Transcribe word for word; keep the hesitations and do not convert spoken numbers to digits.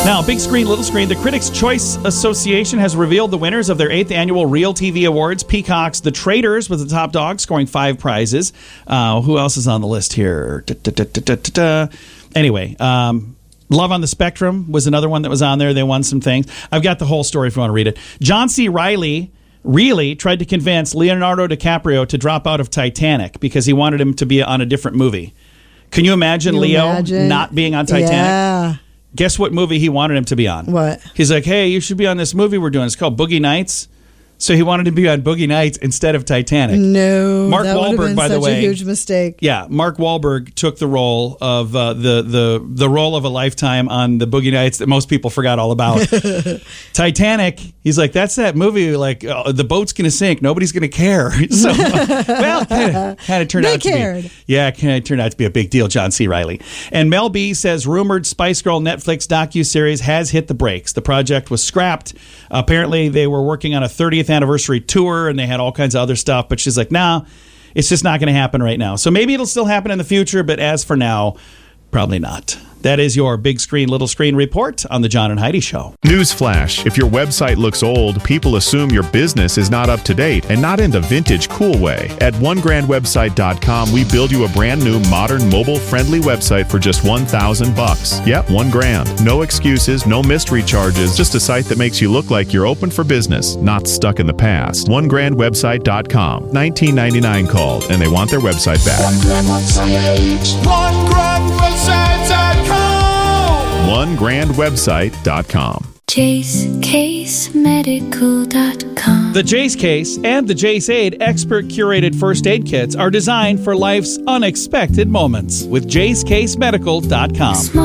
Now, big screen, little screen. The Critics' Choice Association has revealed the winners of their eighth annual Real T V Awards. Peacock's The Traitors was the top dog, scoring five prizes. Uh, who else is on the list here? Da, da, da, da, da, da. Anyway, um, Love on the Spectrum was another one that was on there. They won some things. I've got the whole story if you want to read it. John C. Reilly really tried to convince Leonardo DiCaprio to drop out of Titanic because he wanted him to be on a different movie. Can you imagine you Leo imagine? not being on Titanic? Yeah. Guess what movie he wanted him to be on? What? He's like, hey, you should be on this movie we're doing. It's called Boogie Nights. So he wanted to be on Boogie Nights instead of Titanic. No, Mark that would have Wahlberg, been by the such way, a huge mistake. Yeah, Mark Wahlberg took the role of uh, the the the role of a lifetime on the Boogie Nights that most people forgot all about. Titanic. He's like, that's that movie. Like uh, the boat's gonna sink. Nobody's gonna care. So, uh, well, kind of turned They out cared. to be. Yeah, it kind of turned out to be a big deal. John C. Reilly and Mel B says rumored Spice Girl Netflix docuseries has hit the brakes. The project was scrapped. Apparently, they were working on a thirtieth anniversary tour. And they had all kinds of other stuff, but she's like, nah, it's just not going to happen right now. So maybe it'll still happen in the future, but as for now, probably not. That is your big screen, little screen report on the John and Heidi Show. Newsflash: if your website looks old, people assume your business is not up to date and not in the vintage cool way. At one grand website dot com, we build you a brand new, modern, mobile-friendly website for just one thousand bucks. Yep, one grand. No excuses, no mystery charges, just a site that makes you look like you're open for business, not stuck in the past. one grand website dot com. nineteen ninety-nine called, and they want their website back. one grand website dot com. one grand website dot com. Jace Case Medical dot com. The Jace Case and the Jace Aid expert curated first aid kits are designed for life's unexpected moments with Jace Case Medical dot com.